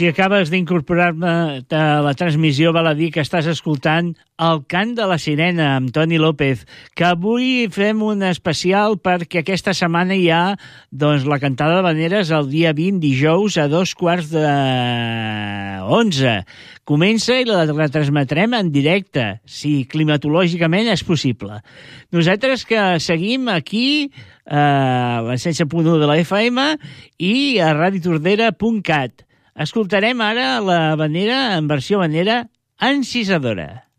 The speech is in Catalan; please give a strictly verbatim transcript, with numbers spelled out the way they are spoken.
Si acabes d'incorporar-me a la transmissió, val a dir que estàs escoltant El cant de la sirena amb Toni López, que avui fem un especial perquè aquesta setmana hi ha doncs, la cantada de Vaneres el dia vint, dijous, a dos quarts de onze. Comença i la retransmetrem en directe, si climatològicament és possible. Nosaltres que seguim aquí a la cent set punt u de la F M i a ràdio tordera punt cat. Escoltarem ara la vanera en versió vanera encisadora.